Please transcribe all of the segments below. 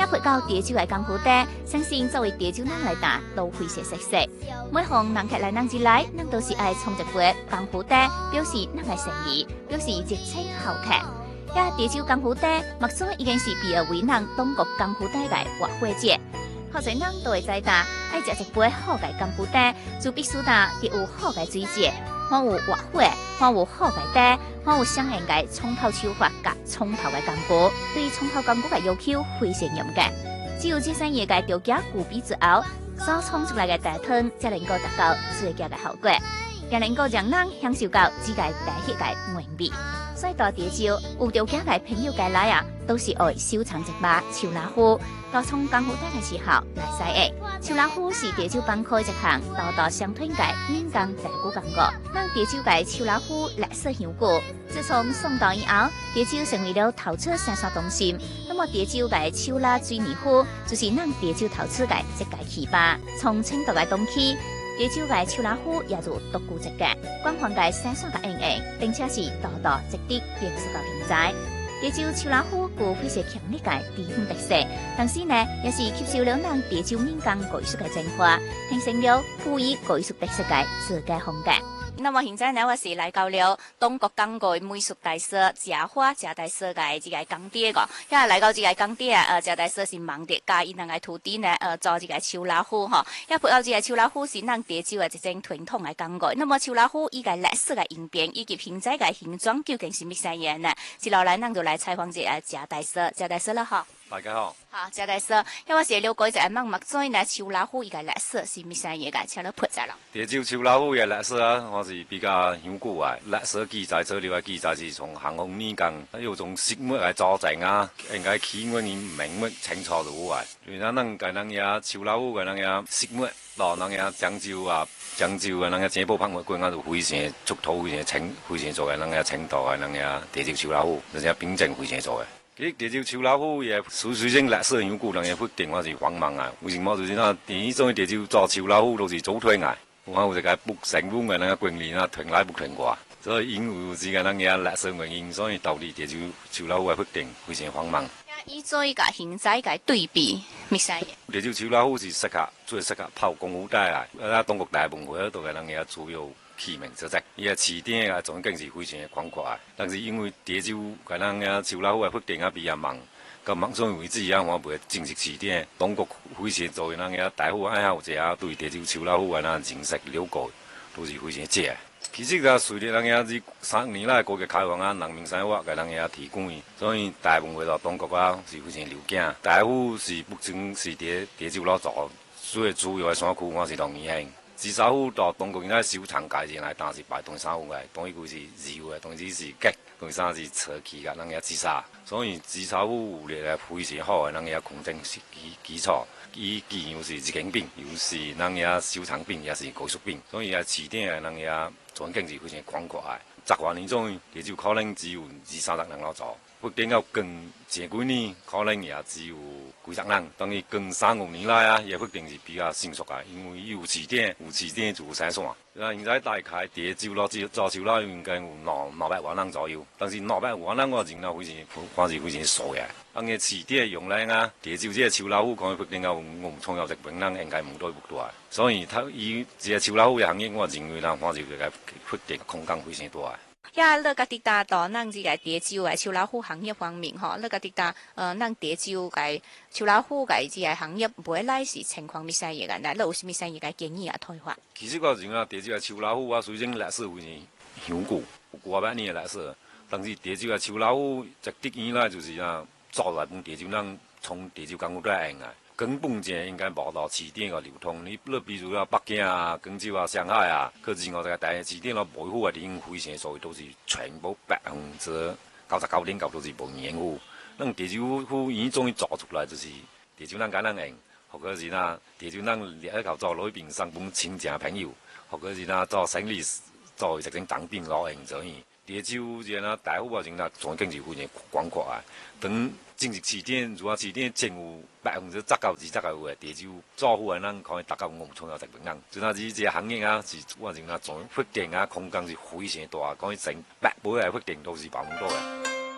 一配到潮州嘅江湖底，相信作為潮州人來打都非常熟悉。每逢人客來人之來，咱都是愛沖一杯江湖底，表示咱嘅誠意，表示熱情好客。呀，潮州江湖底，目前已經是被為人中國江湖底嘅活火節。好多人都會知道，愛食一杯好嘅江湖底，就必須得有好嘅水節，看有活火，看有好嘅底，看有相應嘅沖泡手法甲沖泡嘅功夫。對沖泡功夫嘅要求非常嚴格，只有這些嘢嘅條件具備之後，所沖出來嘅茶湯才能夠達到最佳嘅效果，也能夠讓人享受到自家大喜嘅美味。所以到潮州有條件嘅朋友介來啊，都是愛收藏一把秋老虎。到從江湖底嘅時候來使嘅，秋老虎是潮州幫開一項道道相傳嘅民間財古工具。咱潮州嘅秋老虎歷史悠久，自從宋代以後，潮州成為了陶瓷生產中心。那麼潮州嘅秋老水泥虎就是咱潮州陶瓷嘅一個奇葩。從清代嘅東起，潮州嘅秋老虎也就獨具一格，廣泛嘅生產嘅應用，並且是道道值得認識到現在。潮州秋老虎具非常強烈嘅地方特色，同時呢，也是吸收了咱潮州民間藝術嘅精華，形成了富於藝術特色嘅自家風格。那麼現在呢，我是來到了中國工具美術大師謝花謝大師嘅這個工地個，因為來到這個工地啊，謝大師是忙啲教伊人嘅徒弟呢，做這個秋老虎哈，因配合這個秋老虎是咱潮州嘅一種傳統嘅工具。那麼秋老虎伊個歷史嘅演變以及現在嘅形狀究竟是乜嘢樣呢？接落來咱就來採訪這個謝大師，謝大師啦哈。 大家好， 好，謝大師，因為我是了解一下目前呢秋老虎伊個歷史是乜嘢嘅，請你配在啦。 潮州秋老虎嘅歷史啊，我是比較悠久啊。歷史記載資料嘅記載是從咸豐年間，有種石墨嘅佐證啊，應該起源於明末清初度啊。原來咱嘅人嘢秋老虎嘅人嘢石墨，到人嘢漳州啊，漳州嘅人嘢井埔拍賣館嗰度非常出土，非常做嘅人嘢青島嘅人嘢潮州秋老虎，而且品質非常做嘅。其實潮州秋老虎也屬於種歷史悠久，人嘅決定我是荒謬啊！為什麼就是那第一種潮州做秋老虎都是早退啊？我有一個不成功嘅那個觀念啊，停來不停過，所以因為有這個人嘅歷史原因，所以導致潮州秋老虎嘅決定非常荒謬。 以做一個現在嘅對比，乜嘢？ 潮州秋老虎是最適合泡功夫帶啊！中國大部分嗰度嘅人嘅主要器皿所在，伊個詞典啊，總經是非常廣闊啊。但是因為潮州個人嘅秋老虎嘅決定啊比較忙，咁目前為止啊，我袂正式詞典。中國非常做人嘅大戶愛好者啊，對潮州秋老虎嘅認識了解都是非常正。其實啊，隨着人嘅這3年來改革開放啊，人民生活嘅人嘅提供，所以大部分到中國啊是非常了解。大戶是目前是伫潮州攞做，所以主要嘅山區我是當宜興。紫砂壺到中國現在收藏界前來，但是擺東沙壺嘅，當一個是柔嘅，當一是吉，當三是瓷器嘅，人嘅紫砂。所以紫砂壺有咧非常好嘅，人嘅空間是基礎。伊既又是日經品，又是人嘅收藏品，也是藝術品。所以啊，詞典嘅人嘅環境是非常廣闊嘅。10多年中，潮州可能只有20-30人攞做。決定要更前幾年，可能也只有幾十人。等於更3-5年來啊，也決定是比較成熟啊，因為有詞典就有生產。現在大概潮州攞做秋老應該有500萬人左右，但是500萬人我認為還是非常少嘅。人嘅詞典用量啊，潮州這個秋老虎講決定要創造食品人應該唔多。所以以這個秋老虎嘅行業，我認為啦，還是佢嘅決定空間非常大。 呀，你個滴答到咱這個潮州嘅秋老虎行業方面，吼，你個滴答咱潮州嘅秋老虎嘅這個行業未來是情況乜嘢嘅？嗱，你有咩嘢嘅建議啊？推法？ 其實我認為潮州嘅秋老虎啊，雖然歷史非常悠久，有過百年嘅歷史，但是潮州嘅秋老虎直直以來就是啊，做來幫潮州人從潮州江湖底用啊。根本就應該無到詞典個流通，你比如北京啊、廣州啊、上海啊，佢另外一個大詞典咯維護嘅地方非常所以都是全部99.9%都是無維護。咱潮州虎已經終於做出來，就是潮州人揀人用，或者是潮州人一頭做裏邊上本親戚朋友，或者是做生意做食成當兵攞用所以。潮州人大戶啊，真係總經濟非常廣闊啊，等。正式詞典，如果詞典真有10%到20%嘅潮州做戶嘅人，可以達到5創造食品人。就那是這個行業啊，是我認為總決定啊，空間是非常大，講成100倍嘅決定都是100%多嘅。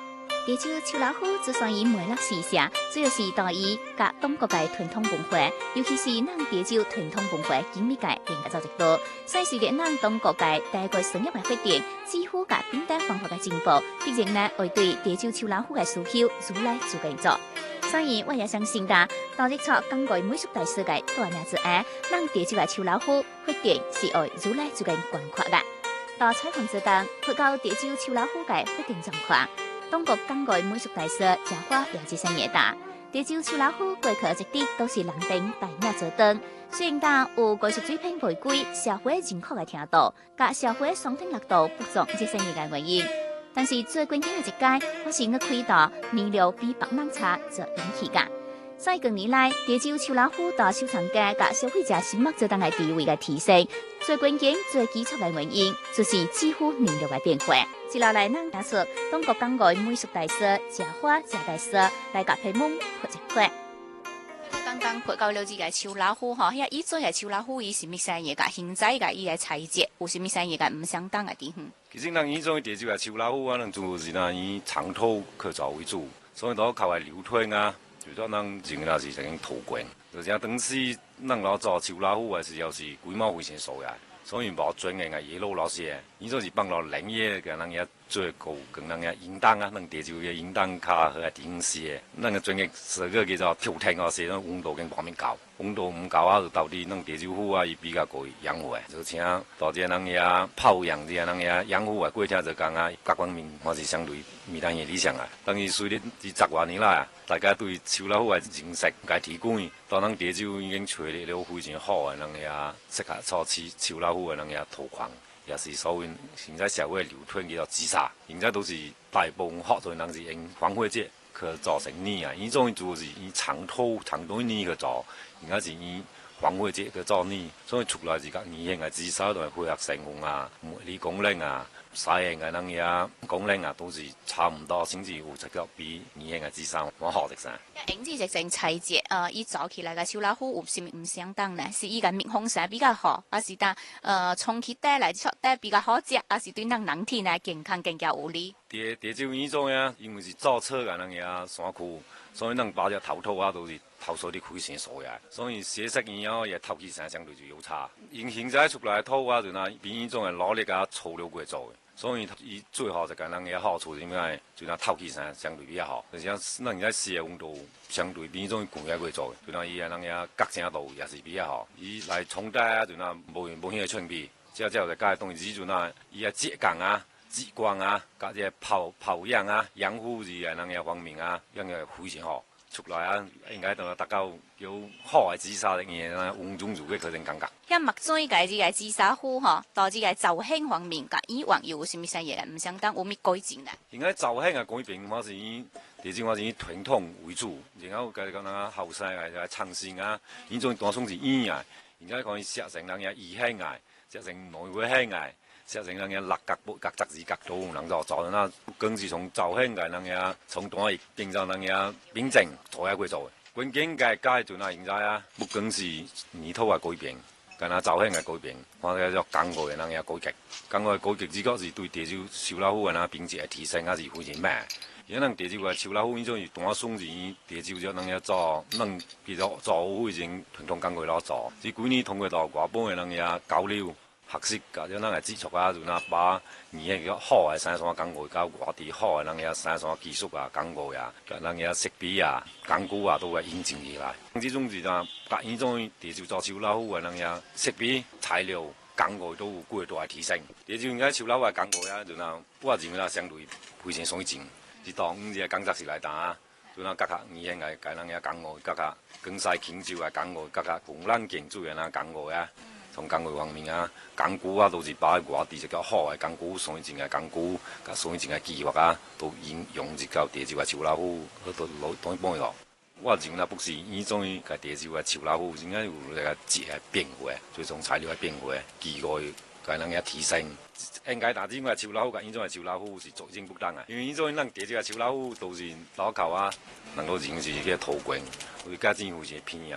潮州秋老虎之所以沒落時下，主要是在於甲東國嘅傳統文化，尤其是咱潮州傳統文化緊密嘅連接咗一道。細時嘅咱東國嘅第一個商業嘅發展，似乎甲現代方法嘅進步，必然呢會對潮州秋老虎嘅需求愈來愈緊咗。所以我也相信㗎，當日出港外美術大師嘅大名之下，咱潮州嘅秋老虎發展是會愈來愈緊廣闊嘅。到採訪之中，報告潮州秋老虎嘅發展狀況。東國港外美術大師賈華了解生嘢答，潮州秋老虎過去一直都是人丁大名做燈，雖然講有藝術水平違規，社會認可嘅聽到，甲社會雙聽力度不足這些嘅原因，但是最關鍵嘅一屆，我是我看到年齡比別人差就引起㗎。所以近年來，潮州秋老虎到收藏家甲消費者心目中嘅地位嘅提升，最關鍵、最基礎嘅原因，就是幾乎年齡嘅變化。接落來，咱假設東國港外美術大師賈華賈大師來甲批蒙潑一潑。剛剛潑到了這個秋老虎吼，伊做嘅秋老虎，伊是乜嘢嘢？甲現在嘅伊嘅材質，有是乜嘢嘢？唔相當嘅地方。 其實咱伊種潮州嘅秋老虎啊，咱就是咱以長頭刻造為主，所以都靠係流推啊。就說咱前啦是成土棍，就像當時咱老做秋老虎嘅時候是規模非常數嘅，所以無專業嘅野路老師，伊種是幫到林業嘅人也做高，跟人也引導啊，咱潮州嘅引導較好嘅電視嘅，咱嘅專業是個叫做跳聽啊，是咱溫度跟方面高，溫度唔高啊，就導致咱潮州虎啊伊比較過養護嘅，就請大隻人也泡養啲人也養護嘅過程就講啊，各方面還是相對未當嘅理想啊，但是隨着這10多年來啊。大家對秋老虎嘅認識嘅提高，當咱潮州已經找嚟了非常好嘅人也適合做秋老虎嘅人也土礦，也是所謂現在社會流傳叫做自殺，現在都是大部分學做人是用黃花節去做成泥啊，呢種就是以長土泥去做，而家是以黃花節去做泥，所以出來是個泥型嘅自殺同埋配合成分啊、物理功能啊。曬型嘅人也功能啊，都是差唔多，甚至有一個比泥型嘅智商我好啲噻。 影子直情細節，伊做起來嘅秋老虎有啥物唔相當呢？是伊個密封性比較好，還是當充氣袋來出袋比較好食，還是對咱人體呢健康更加有利？ 潮州呢種呀，因為是造車嘅人也山區，所以咱把隻頭套啊都是頭數啲開成數嘅，所以寫實以後也透氣性相對就有差。因現在出來套啊，就那比呢種嘅努力啊粗料過做嘅。所以伊最好就講人嘅好處，點解？就那透氣性相對比較好，就像咱而家室嘅溫度相對比呢種工業過做嘅，就那伊嘅人嘅隔聲度也是比較好。伊來沖帶啊，就那無險嘅穿鼻，之後就加東西就那伊嘅節鋼啊、節光啊、加啲泡養啊、養護是嘅人嘅方面啊，樣嘅非常好。出來啊，應該都達到有好嘅紫砂嘅嘢啦，溫中如嘅嗰種感覺。 像墨水嘅呢個紫砂虎嗬，到呢個造型方面，甲以往有啥物嘢嘅唔相當，有咩改進咧？ 應該造型嘅改變，我是以潮州我是以傳統為主，然後佢講那後生嘅創新啊，呢種當中是演啊，而家講石成人嘅異興啊，石成內會興啊。石成人嘅六角格質字格都能做那更是從造型嘅人嘅，從當係變成人嘅變正做一個做嘅。關鍵嘅階段啊，現在啊，不僅是泥土嘅改變，跟那造型嘅改變，或者叫工藝嘅人嘅改革。工藝改革只個是對潮州秋老虎嘅那品質嘅提升，也是非常慢。而咱潮州嘅秋老虎呢種是當送是潮州就能嘅做，能其實做好已經傳統工藝攞做。這幾年通過到外邦嘅人嘅交流。學習㗎，即係咱嘅基礎啊，就那把而係個好嘅生產工藝，交外地好嘅人嘅生產技術啊、工藝啊、人嘅設備啊、工具啊，都會引進起來。這種是啊，甲呢種潮州做秋老虎嘅人嘅設備、材料、工藝都有過大嘅提升。潮州而家秋老虎嘅工藝啊，就那我認為相對非常水準。是當呢個工作是來打，就那各個而係嘅人嘅工藝，各個更細輕重嘅工藝，各個工人建築嘅那工藝啊。從工藝方面啊，工具啊，都是把外地一個好嘅工具、水準嘅工具、甲水準嘅技術啊，都應用入到潮州嘅秋老虎，都攞當幫佢。我認為不是呢種嘅潮州嘅秋老虎，應該有一個質嘅變化，最終材料嘅變化，技藝嘅能嘅提升。應該大致嘅秋老虎，甲呢種嘅秋老虎是作戰不當嘅，因為呢種咱潮州嘅秋老虎都是老舊啊，能夠認識嘅土棍，會加政府些偏啊。